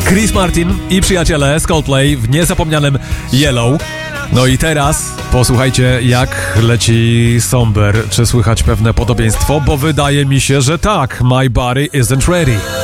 Chris Martin i przyjaciele z Coldplay w niezapomnianym Yellow. No i teraz posłuchajcie, jak leci Somber. Czy słychać pewne podobieństwo? Bo wydaje mi się, że tak. My body isn't ready.